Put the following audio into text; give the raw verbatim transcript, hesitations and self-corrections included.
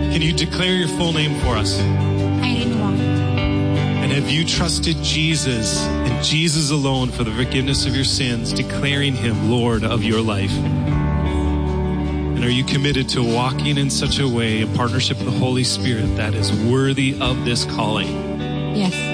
Can you declare your full name for us? Irene Wong. And have you trusted Jesus and Jesus alone for the forgiveness of your sins, declaring him Lord of your life? And are you committed to walking in such a way in partnership with the Holy Spirit that is worthy of this calling? Yes.